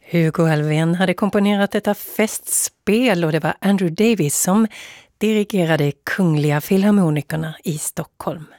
Hugo Alfvén hade komponerat detta festspel och det var Andrew Davis som dirigerade Kungliga Filharmonikerna i Stockholm.